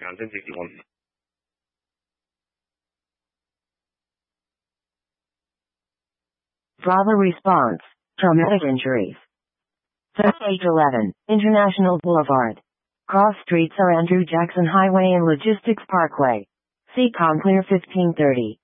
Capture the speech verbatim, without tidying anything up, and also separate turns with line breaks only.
Content sixty-one.
Bravo response. Traumatic injuries. Theft eight eleven, International Boulevard. Cross streets are Andrew Jackson Highway and Logistics Parkway. See Conclear fifteen thirty.